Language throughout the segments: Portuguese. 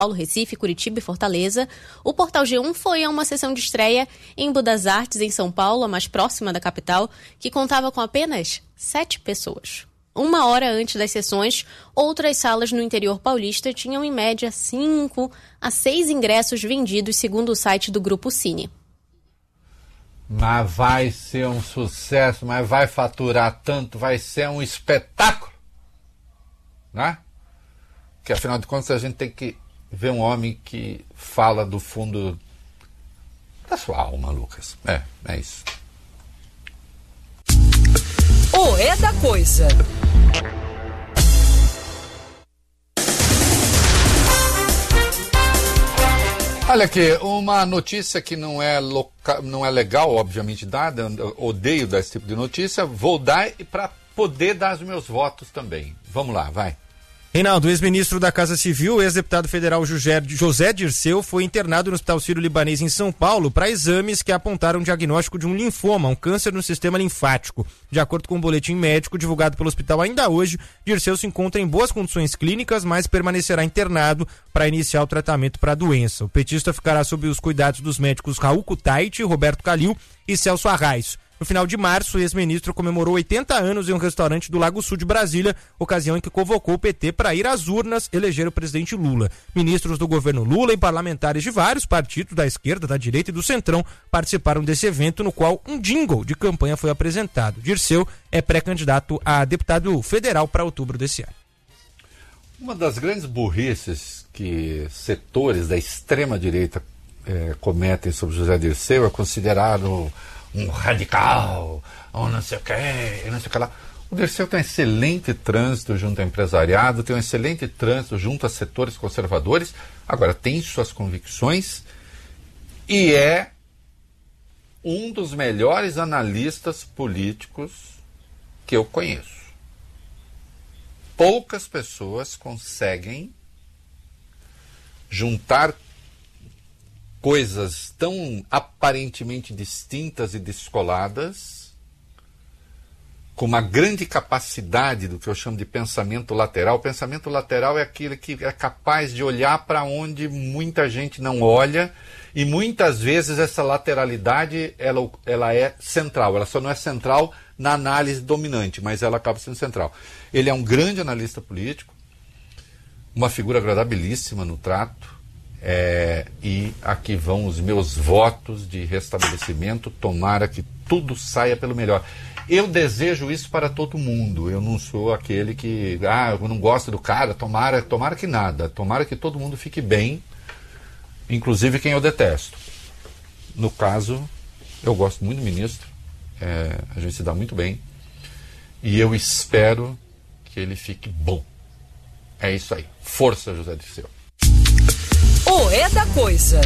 Paulo, Recife, Curitiba e Fortaleza. O Portal G1 foi a uma sessão de estreia em Budas Artes, em São Paulo, a mais próxima da capital, que contava com apenas 7 pessoas. 1 hora antes das sessões, outras salas no interior paulista tinham em média 5 a 6 ingressos vendidos, segundo o site do Grupo Cine. Mas vai ser um sucesso, mas vai faturar tanto, vai ser um espetáculo, né? Porque afinal de contas a gente tem que ver um homem que fala do fundo da sua alma, Lucas. É isso. O É da Coisa. Olha aqui, uma notícia que não é legal, obviamente, dada, odeio dar esse tipo de notícia, vou dar para poder dar os meus votos também. Vamos lá, vai. Reinaldo, ex-ministro da Casa Civil, ex-deputado federal José Dirceu foi internado no Hospital Sírio-Libanês em São Paulo para exames que apontaram o diagnóstico de um linfoma, um câncer no sistema linfático. De acordo com um boletim médico divulgado pelo hospital ainda hoje, Dirceu se encontra em boas condições clínicas, mas permanecerá internado para iniciar o tratamento para a doença. O petista ficará sob os cuidados dos médicos Raul Kutaiti, Roberto Calil e Celso Arraes. No final de março, o ex-ministro comemorou 80 anos em um restaurante do Lago Sul de Brasília, ocasião em que convocou o PT para ir às urnas eleger o presidente Lula. Ministros do governo Lula e parlamentares de vários partidos, da esquerda, da direita e do centrão, participaram desse evento, no qual um jingle de campanha foi apresentado. Dirceu é pré-candidato a deputado federal para outubro desse ano. Uma das grandes burrices que setores da extrema-direita cometem sobre José Dirceu é considerado um radical, ou não sei o que lá. O Dirceu tem um excelente trânsito junto ao empresariado, tem um excelente trânsito junto a setores conservadores, agora tem suas convicções e é um dos melhores analistas políticos que eu conheço. Poucas pessoas conseguem juntar coisas tão aparentemente distintas e descoladas, com uma grande capacidade do que eu chamo de pensamento lateral. O pensamento lateral é aquele que é capaz de olhar para onde muita gente não olha, e muitas vezes essa lateralidade ela é central. Ela só não é central na análise dominante, mas ela acaba sendo central. Ele é um grande analista político, uma figura agradabilíssima no trato, e aqui vão os meus votos de restabelecimento. Tomara que tudo saia pelo melhor. Eu desejo isso para todo mundo. Eu não sou aquele que eu não gosto do cara. Tomara que nada. Tomara que todo mundo fique bem, inclusive quem eu detesto. No caso, eu gosto muito do ministro, a gente se dá muito bem, e eu espero que ele fique bom. É isso aí. Força, José Dirceu. O É da Coisa.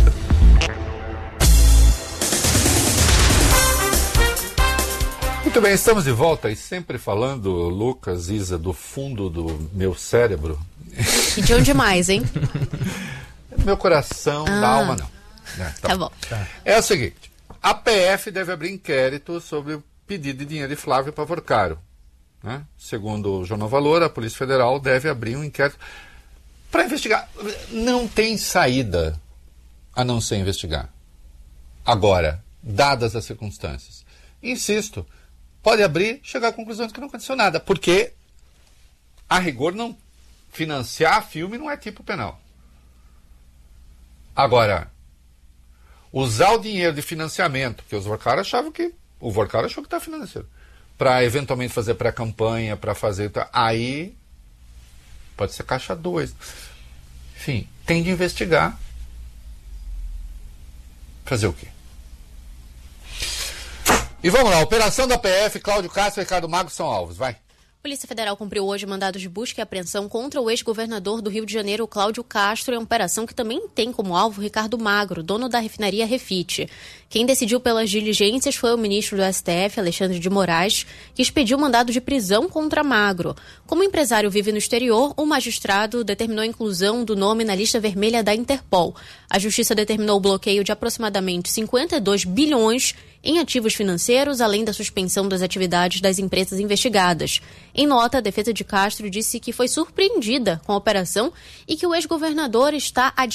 Muito bem, estamos de volta e sempre falando, Lucas, Isa, do fundo do meu cérebro. E de onde mais, hein? Meu coração, da alma não. Tá bom. É o seguinte, a PF deve abrir inquérito sobre o pedido de dinheiro de Flávio Pavorcaro, né? Segundo o Jornal Valor, a Polícia Federal deve abrir um inquérito para investigar. Não tem saída a não ser investigar. Agora, dadas as circunstâncias, insisto, pode abrir, chegar à conclusão de que não aconteceu nada, porque, a rigor, não financiar filme não é tipo penal. Agora, usar o dinheiro de financiamento, porque o Vorcaro achou que está financiando, para eventualmente fazer pré-campanha, para fazer... Aí pode ser caixa 2. Enfim, tem de investigar. Fazer o quê? E vamos lá, operação da PF, Cláudio Castro e Ricardo Magro são alvos, vai. A Polícia Federal cumpriu hoje mandados de busca e apreensão contra o ex-governador do Rio de Janeiro, Cláudio Castro, em uma operação que também tem como alvo Ricardo Magro, dono da refinaria Refit. Quem decidiu pelas diligências foi o ministro do STF, Alexandre de Moraes, que expediu mandado de prisão contra Magro. Como o empresário vive no exterior, o magistrado determinou a inclusão do nome na lista vermelha da Interpol. A Justiça determinou o bloqueio de aproximadamente 52 bilhões em ativos financeiros, além da suspensão das atividades das empresas investigadas. Em nota, a defesa de Castro disse que foi surpreendida com a operação e que o ex-governador está à